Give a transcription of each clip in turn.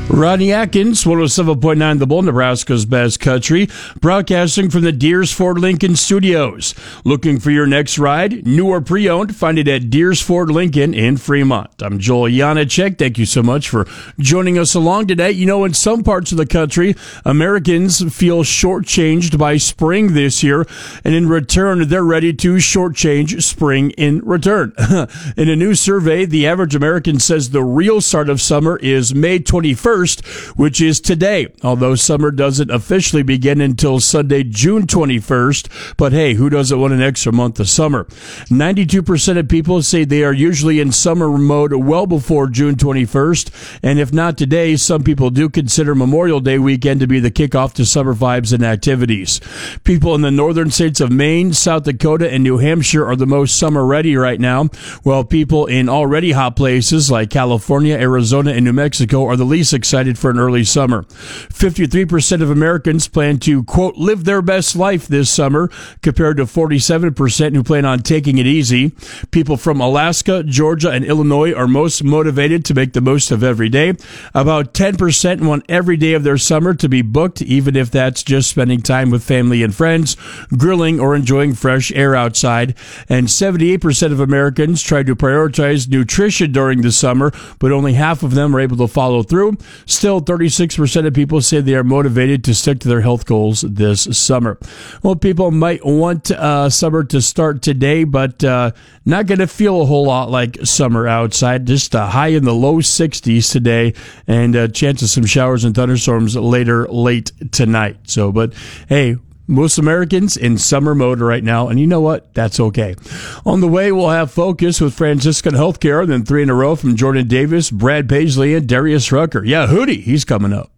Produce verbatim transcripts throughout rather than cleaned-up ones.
Rodney Atkins, one oh seven point nine The Bull, Nebraska's best country, broadcasting from the Deers Ford Lincoln Studios. Looking for your next ride? New or pre-owned? Find it at Deers Ford Lincoln in Fremont. I'm Joel Janacek. Thank you so much for joining us along today. You know, in some parts of the country, Americans feel shortchanged by spring this year, and in return, they're ready to shortchange spring in return. In a new survey, the average American says the real start of summer is May twenty-first, which is today, although summer doesn't officially begin until Sunday, June twenty-first. But hey, who doesn't want an extra month of summer? ninety-two percent of people say they are usually in summer mode well before June twenty-first. And if not today, some people do consider Memorial Day weekend to be the kickoff to summer vibes and activities. People in the northern states of Maine, South Dakota, and New Hampshire are the most summer ready right now, while people in already hot places like California, Arizona, and New Mexico are the least excited for an early summer. fifty-three percent of Americans plan to, quote, live their best life this summer, compared to forty-seven percent who plan on taking it easy. People from Alaska, Georgia, and Illinois are most motivated to make the most of every day. About ten percent want every day of their summer to be booked, even if that's just spending time with family and friends, grilling, or enjoying fresh air outside. And seventy-eight percent of Americans try to prioritize nutrition during the summer, but only half of them are able to follow through. Still, thirty-six percent of people say they are motivated to stick to their health goals this summer. Well, people might want uh, summer to start today, but uh, not going to feel a whole lot like summer outside. Just a high in the low sixties today, and a chance of some showers and thunderstorms later late tonight. So, but hey, most Americans in summer mode right now, and you know what? That's okay. On the way, we'll have Focus with Franciscan Healthcare, then three in a row from Jordan Davis, Brad Paisley, and Darius Rucker. Yeah, Hootie, he's coming up.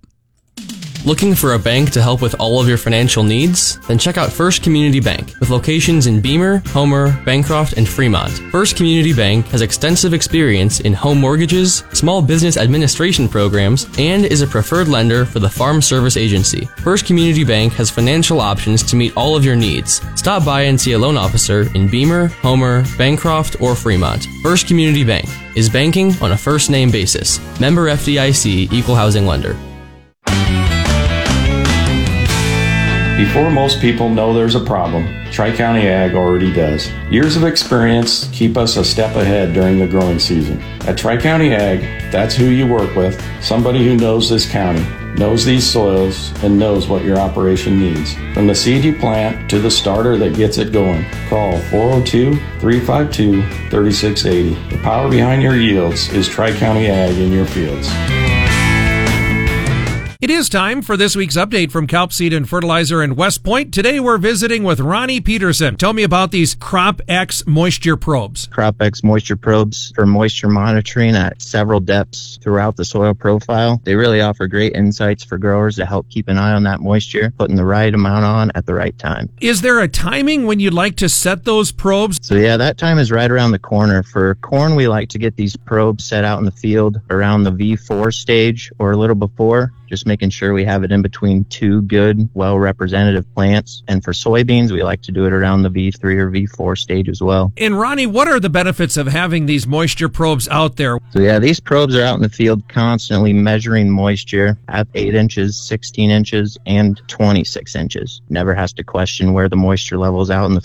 Looking for a bank to help with all of your financial needs? Then check out First Community Bank, with locations in Beamer, Homer, Bancroft, and Fremont. First Community Bank has extensive experience in home mortgages, small business administration programs, and is a preferred lender for the Farm Service Agency. First Community Bank has financial options to meet all of your needs. Stop by and see a loan officer in Beamer, Homer, Bancroft, or Fremont. First Community Bank is banking on a first-name basis. Member F D I C, Equal Housing Lender. Before most people know there's a problem, Tri-County Ag already does. Years of experience keep us a step ahead during the growing season. At Tri-County Ag, that's who you work with, somebody who knows this county, knows these soils, and knows what your operation needs. From the seed you plant to the starter that gets it going, call four oh two, three five two, three six eight oh. The power behind your yields is Tri-County Ag in your fields. It is time for this week's update from Kelp Seed and Fertilizer in West Point. Today we're visiting with Ronnie Peterson. Tell me about these Crop X moisture probes. Crop X moisture probes for moisture monitoring at several depths throughout the soil profile. They really offer great insights for growers to help keep an eye on that moisture, putting the right amount on at the right time. Is there a timing when you'd like to set those probes? So yeah, that time is right around the corner. For corn, we like to get these probes set out in the field around the V four stage or a little before, just making sure we have it in between two good, well-representative plants. And for soybeans, we like to do it around the V three or V four stage as well. And Ronnie, what are the benefits of having these moisture probes out there? So yeah, these probes are out in the field constantly measuring moisture at eight inches, sixteen inches, and twenty-six inches. Never has to question where the moisture level is out in the